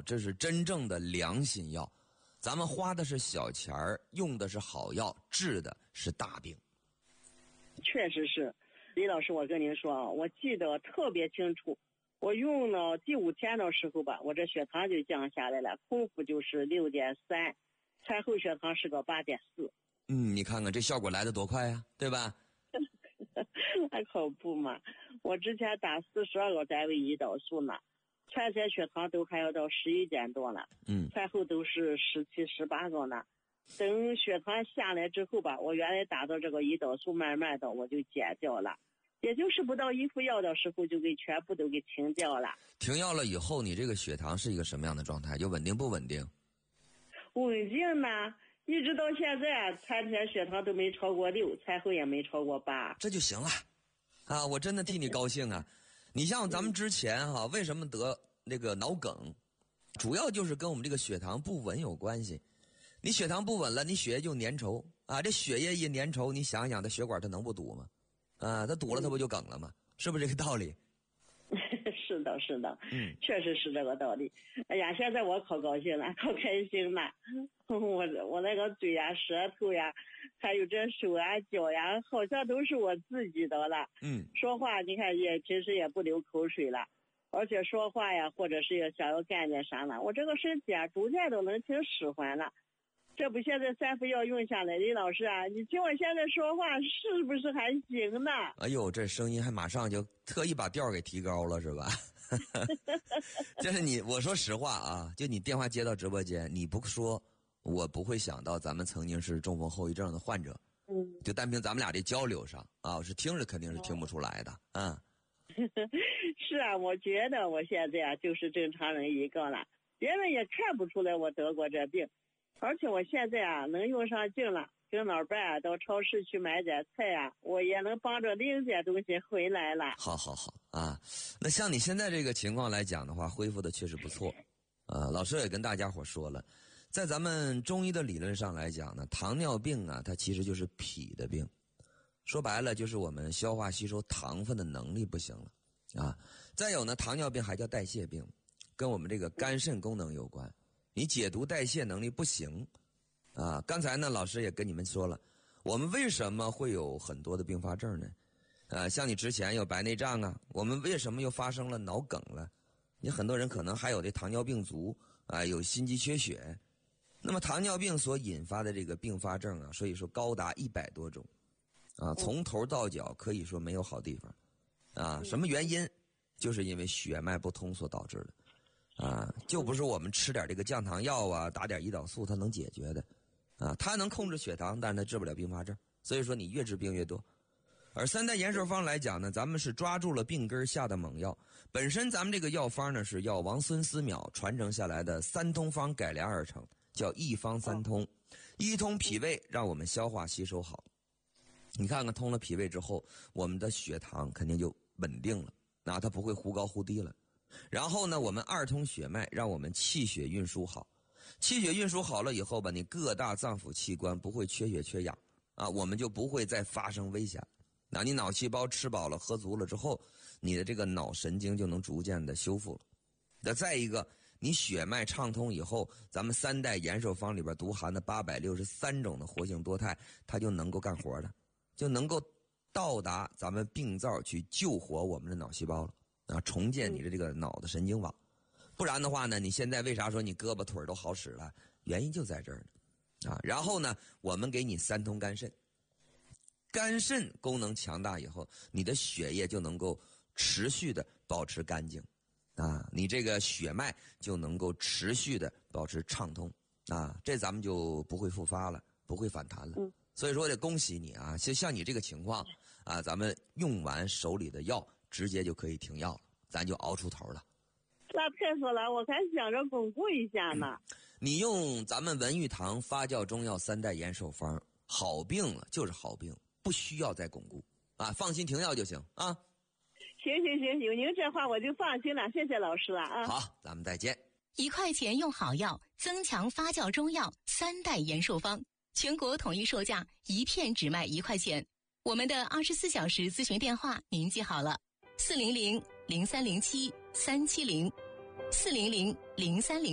这是真正的良心药。咱们花的是小钱儿，用的是好药，治的是大病。 确实是，李老师，我跟您说啊，我记得特别清楚，我用了第5天的时候吧，我这血糖就降下来了，空腹就是6.3，餐后血糖是个8.4。 你看看这效果来得多快呀，对吧？ 还可不嘛，我之前打42个单位胰岛素呢，全天血糖都还要到11点多了，餐后都是17、18个呢。等血糖下来之后吧，我原来打的这个胰岛素慢慢的我就减掉了，也就是不到1副药的时候就给全部都给停掉了。 停药了以后，你这个血糖是一个什么样的状态？就稳定不稳定？ 稳定呢，一直到现在餐前血糖都没超过6，餐后也没超过8， 这就行了啊！我真的替你高兴啊！你像咱们之前为什么得那个脑梗，主要就是跟我们这个血糖不稳有关系。你血糖不稳了，你血液就粘稠啊，这血液一粘稠，你想想，它血管它能不堵吗？啊，它堵了，它不就梗了吗？是不是这个道理？ 是的，是的，确实是这个道理。哎呀，现在我可高兴了，可开心了。我那个嘴呀、舌头呀，还有这手啊、脚呀，好像都是我自己的了。说话你看平时也不流口水了，而且说话呀，或者是想要干点啥了，我这个身体啊，逐渐都能挺使唤了。这不现在3副药用下来，李老师啊，你听我现在说话是不是还行呢？ 哎呦，这声音还马上就特意把调给提高了，是吧？就是我说实话啊，就你电话接到直播间，你不说，我不会想到咱们曾经是中风后遗症的患者。就单凭咱们俩这交流上啊，我是听着肯定是听不出来的。 是啊，我觉得我现在啊就是正常人一个了，别人也看不出来我得过这病。而且我现在啊能用上劲了，跟老伴啊到超市去买点菜啊，我也能帮着领点东西回来了。 好啊，那像你现在这个情况来讲的话，恢复的确实不错。老师也跟大家伙说了，在咱们中医的理论上来讲呢，糖尿病啊，它其实就是脾的病，说白了就是我们消化吸收糖分的能力不行了啊。再有呢，糖尿病还叫代谢病，跟我们这个肝肾功能有关。你解毒代谢能力不行啊！刚才呢，老师也跟你们说了，我们为什么会有很多的并发症呢？像你之前有白内障啊，我们为什么又发生了脑梗了？你很多人可能还有这糖尿病足啊，有心肌缺血。那么糖尿病所引发的这个并发症啊，所以说高达100多种啊，从头到脚可以说没有好地方啊。什么原因？就是因为血脉不通所导致的。就不是我们吃点这个降糖药啊，打点胰岛素它能解决的，它能控制血糖，但是它治不了并发症。所以说你越治病越多。而3代延寿方来讲呢，咱们是抓住了病根下的猛药。本身咱们这个药方呢是药王孙思邈传承下来的3通方改良而成，叫一方3通。一通脾胃，让我们消化吸收好。你看看通了脾胃之后，我们的血糖肯定就稳定了，它不会忽高忽低了。然后呢，我们2通血脉，让我们气血运输好。气血运输好了以后吧，你各大脏腑器官不会缺血缺氧啊，我们就不会再发生危险。那你脑细胞吃饱了喝足了之后，你的这个脑神经就能逐渐的修复了。那再一个，你血脉畅通以后，咱们3代延寿方里边独含的863种的活性多肽，它就能够干活了，就能够到达咱们病灶去救活我们的脑细胞了。重建你的这个脑的神经网。不然的话呢，你现在为啥说你胳膊腿都好使了？原因就在这儿呢。然后呢，我们给你3通肝肾，肝肾功能强大以后，你的血液就能够持续的保持干净你这个血脉就能够持续的保持畅通这咱们就不会复发了，不会反弹了。所以说得恭喜你啊，像你这个情况咱们用完手里的药直接就可以停药了，咱就熬出头了。 那太好了，我还想着巩固一下呢。 你用咱们文玉堂发酵中药3代延寿方，好病了就是好病，不需要再巩固放心停药就行啊。 行，有您这话我就放心了，谢谢老师了啊。 好，咱们再见。 1块钱用好药，增强发酵中药3代延寿方，全国统一售价1片只卖1块钱。我们的24小时咨询电话您记好了，400-0307-370，400-0307。